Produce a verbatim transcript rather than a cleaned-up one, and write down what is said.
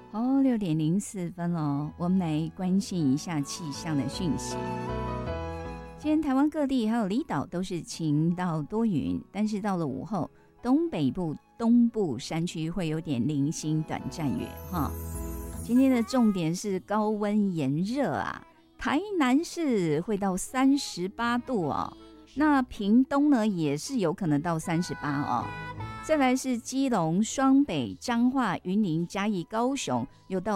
哦，六点零四分哦，我们来关心一下气象的讯息。今天台湾各地还有离岛都是晴到多云，但是到了午后，东北部、东部山区会有点零星短暂雨哈。今天的重点是高温炎热啊，台南市会到三十八度哦，那屏东呢也是有可能到三十八哦。再来是基隆、双北、彰化、云林、嘉义、高雄，有到